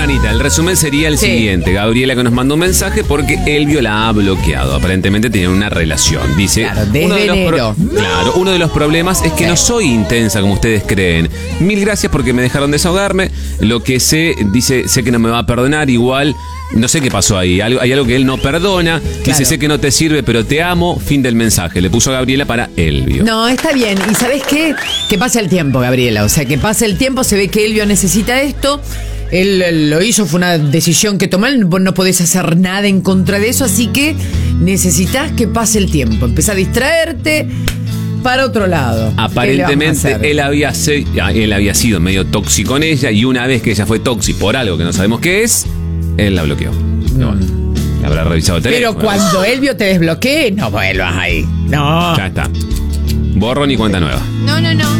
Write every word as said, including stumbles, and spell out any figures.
Anita, el resumen sería el Sí. siguiente. Gabriela que nos mandó un mensaje porque Elvio la ha bloqueado. Aparentemente tienen una relación. Dice, Claro, desde uno de los enero. claro, uno de los problemas es que Sí. no soy intensa como ustedes creen. Mil gracias porque me dejaron desahogarme. Lo que sé, dice, sé que no me va a perdonar, igual no sé qué pasó ahí. Algo- hay algo que él no perdona. Dice, Claro. sé que no te sirve, pero te amo. Fin del mensaje. Le puso a Gabriela para Elvio. No, está bien. ¿Y sabes qué? Que pase el tiempo, Gabriela. O sea, que pase el tiempo, se ve que Elvio necesita esto. Él eh, lo hizo, fue una decisión que tomó. Vos no podés hacer nada en contra de eso, así que necesitas que pase el tiempo. Empezá a distraerte para otro lado. ¿Qué le vamos a Aparentemente hacer? él había, se- él había sido medio tóxico con ella y una vez que ella fue tóxica por algo que no sabemos qué es, él la bloqueó. No, bueno, habrá revisado el Pero teléfono. cuando Elvio te desbloquee, no vuelvas ahí. No. Ya está. Borrón y cuenta nueva. No, no, no.